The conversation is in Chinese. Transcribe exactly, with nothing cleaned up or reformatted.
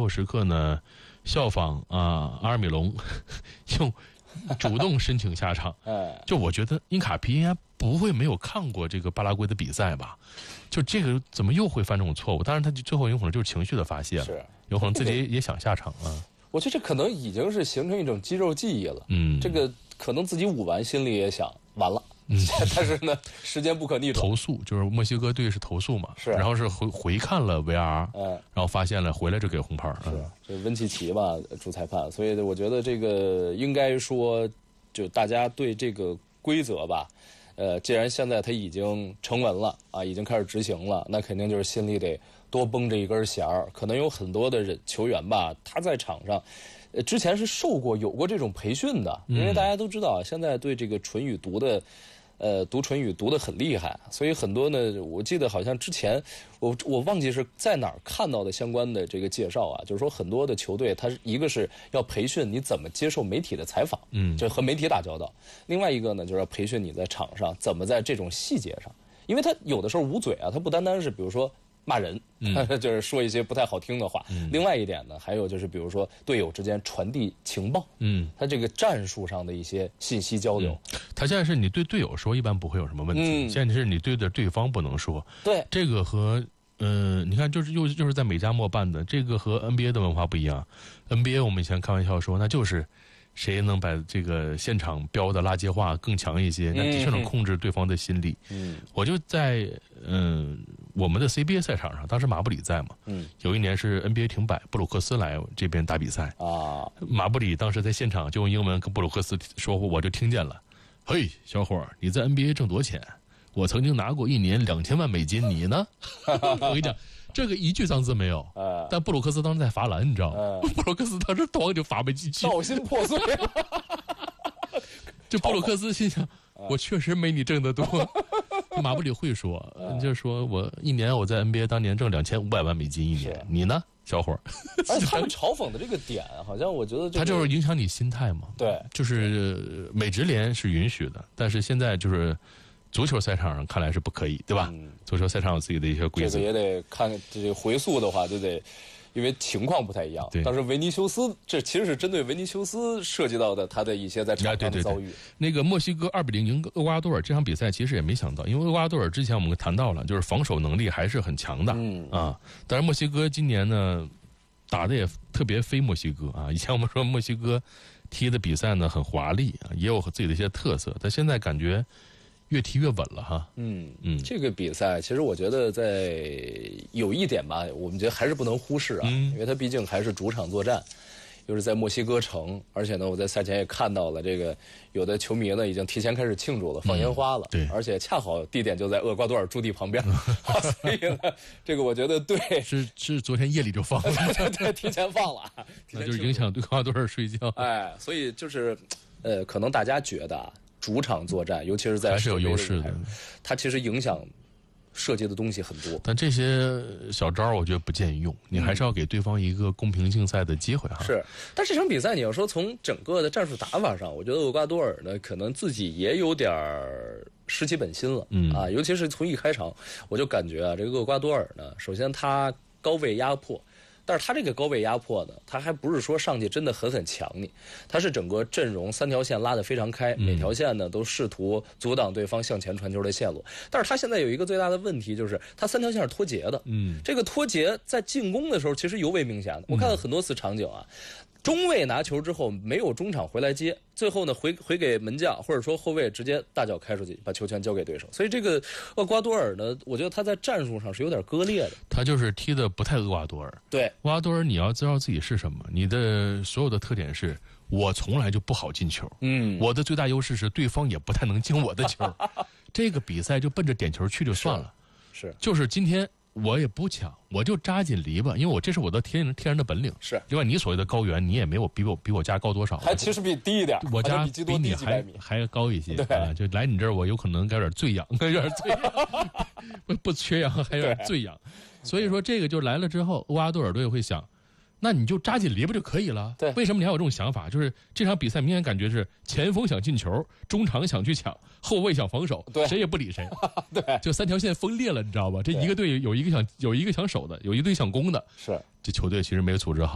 后时刻呢，效仿啊阿尔米隆，就主动申请下场。 哎， 就我觉得因卡皮应该不会没有看过这个巴拉圭的比赛吧？就这个怎么又会犯这种错误？当然，他最后有可能就是情绪的发泄了， 是有可能自己也也想下场啊。 我觉得这可能已经是形成一种肌肉记忆了。 嗯， 这个可能自己舞完，心里也想完了。嗯，但是呢，时间不可逆转。 投诉就是墨西哥队是投诉嘛， 是， 然后是回回看了 V R， 嗯， 然后发现了，回来就给红牌。 是，这温契奇嘛，主裁判，所以我觉得这个应该说，就大家对这个规则吧，呃，既然现在他已经成文了啊，已经开始执行了，那肯定就是心里得多绷着一根弦儿。可能有很多的人球员吧，他在场上。呃，之前是受过有过这种培训的，因为大家都知道，现在对这个唇语读的，呃，读唇语读得很厉害，所以很多呢，我记得好像之前我我忘记是在哪儿看到的相关的这个介绍啊，就是说很多的球队，它一个是要培训你怎么接受媒体的采访， 嗯， 就和媒体打交道；另外一个呢，就是要培训你在场上怎么在这种细节上，因为他有的时候捂嘴啊，他不单单是比如说。骂人，嗯、就是说一些不太好听的话。嗯、另外一点呢，还有就是比如说队友之间传递情报，嗯，他这个战术上的一些信息交流。 嗯、他现在是你对队友说，一般不会有什么问题。嗯、现在是你对着对方不能说。 对， 这个和嗯、呃，你看，就是又就是在美加墨办的，这个和 N B A 的文化不一样。N B A 我们以前开玩笑说，那就是。谁能把这个现场标的垃圾话更强一些？那的确能控制对方的心理。嗯，我就在嗯、呃、我们的 C B A 赛场上，当时马布里在嘛。嗯，有一年是 N B A 停摆，布鲁克斯来这边打比赛啊。马布里当时在现场就用英文跟布鲁克斯说，我就听见了。嘿，小伙儿，你在 N B A 挣多钱？我曾经拿过一年两千万美金，你呢？我跟你讲。这个一句脏字没有，呃、但布鲁克斯当时在罚篮，你知道吗？呃、布鲁克斯当时咣就罚没进去， 道心破碎了。 就布鲁克斯心想，我确实没你挣得多。马布里会说，呃、就是说我一年我在 N B A 当年挣两千五百万美金一年，你呢，小伙儿？ 而且他们嘲讽的这个点，好像我觉得、这个、 他就是影响你心态嘛。 对， 就是美职联是允许的，但是现在就是。足球赛场上看来是不可以，对吧？嗯、足球赛场有自己的一些规则， 这个也得看这个回溯的话，就得因为情况不太一样。当时维尼修斯，这其实是针对维尼修斯涉及到的他的一些在场上的遭遇。 对对对那个墨西哥二比零赢厄瓜多尔这场比赛，其实也没想到，因为厄瓜多尔之前我们谈到了，就是防守能力还是很强的、嗯、啊。但是墨西哥今年呢，打的也特别非墨西哥啊。以前我们说墨西哥踢的比赛呢很华丽啊，也有自己的一些特色，但现在感觉。越踢越稳了哈， 嗯嗯，这个比赛其实我觉得在有一点吧，我们觉得还是不能忽视啊，嗯、因为它毕竟还是主场作战，又是在墨西哥城，而且呢，我在赛前也看到了这个有的球迷呢已经提前开始庆祝了，放烟花了，嗯、对，而且恰好地点就在厄瓜多尔驻地旁边，所以呢，这个我觉得对， 是是昨天夜里就放了， 对，提前放了， 那就是影响对厄瓜多尔睡觉， 哎，所以就是呃，可能大家觉得啊。主场作战，尤其是在还是有优势的， 它其实影响涉及的东西很多。 但这些小招我觉得不建议用，你还是要给对方一个公平竞赛的机会哈。 是，但这场比赛你要说从整个的战术打法上，我觉得厄瓜多尔呢可能自己也有点失其本心了，嗯啊，尤其是从一开场我就感觉啊，这个厄瓜多尔呢，首先他高位压迫。但是他这个高位压迫呢，他还不是说上去真的狠狠抢你，他是整个阵容三条线拉得非常开，每条线呢都试图阻挡对方向前传球的线路。但是他现在有一个最大的问题，就是他三条线是脱节的，嗯，这个脱节在进攻的时候其实尤为明显的。我看到很多次场景啊。中卫拿球之后没有中场回来接，最后呢回回给门将或者说后卫直接大脚开出去，把球权交给对手。所以这个厄瓜多尔呢，我觉得他在战术上是有点割裂的。 他就是踢的不太厄瓜多尔。 对， 厄瓜多尔你要知道自己是什么，你的所有的特点是我从来就不好进球，嗯，我的最大优势是对方也不太能进我的球。这个比赛就奔着点球去就算了， 是，是就是今天。我也不抢，我就扎紧篱笆，因为我这是我的天然天然的本领。 是， 另外你所谓的高原，你也没有比我比我家高多少， 还其实比低一点， 我家比你还还高一些。对、啊，就来你这儿，我有可能有点醉氧，有点醉氧，不不缺氧，还有点醉氧。所以说这个就来了之后，厄瓜多尔队会想。那你就扎紧篱笆就可以了。 对， 为什么你还有这种想法？就是这场比赛明显感觉是前锋想进球，中场想去抢，后卫想防守， 对， 谁也不理谁。 对， 就三条线分裂了，你知道吧？这一个队有一个想有一个想守的，有一队想攻的。 是， 这球队其实没有组织好。